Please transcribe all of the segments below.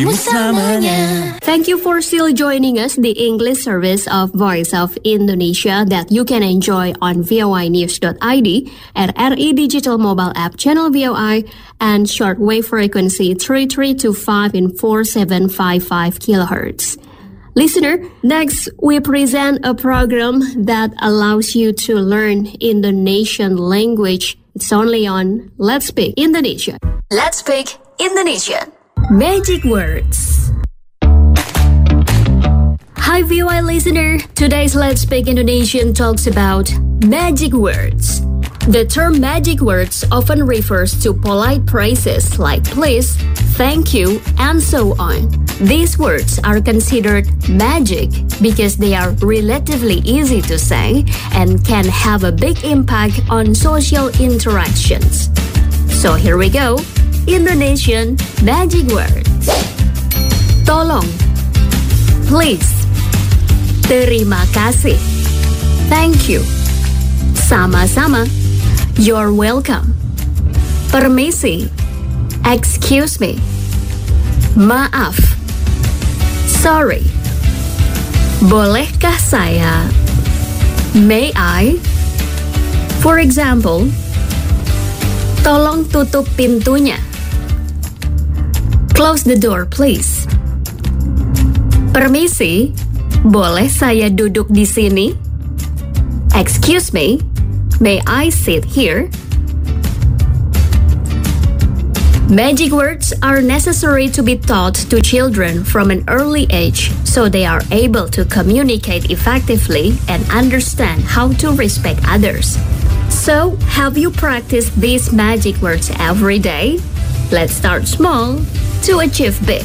bersamanya. Thank you for still joining us, the English service of Voice of Indonesia that you can enjoy on voinews.id, at RI Digital Mobile App Channel VOI, and shortwave frequency 3325 in 4755 kHz. Listener, next we present a program that allows you to learn Indonesian language. It's only on Let's Speak Indonesia. Let's Speak Indonesian. Magic words. Hi VOI listener, today's Let's Speak Indonesian talks about magic words. The term magic words often refers to polite phrases like please, thank you, and so on. These words are considered magic because they are relatively easy to say and can have a big impact on social interactions. So here we go. Indonesian magic words. Tolong, please, terima kasih, thank you, sama-sama, you're welcome, permisi, excuse me, maaf, sorry, bolehkah saya, may I? For example, tolong tutup pintunya. Close the door, please. Permisi, boleh saya duduk di sini? Excuse me, may I sit here? Magic words are necessary to be taught to children from an early age so they are able to communicate effectively and understand how to respect others. So, have you practiced these magic words every day? Let's start small to achieve big.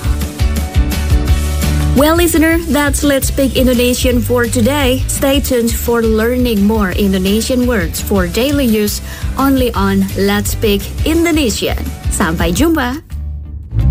Well, listener, that's Let's Speak Indonesian for today. Stay tuned for learning more Indonesian words for daily use only on Let's Speak Indonesian. Sampai jumpa!